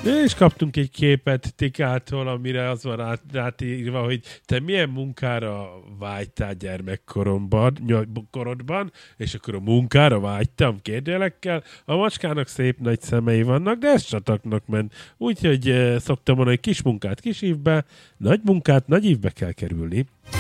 És kaptunk egy képet Tikától, amire az van rátírva, hogy te milyen munkára vágytál gyermekkorodban, és akkor a munkára vágytam kérdőjelekkel. A macskának szép nagy szemei vannak, de ez csataknak ment. Úgyhogy szoktam mondani, hogy kis munkát kis ívbe, nagy munkát nagy ívbe kell kerülni.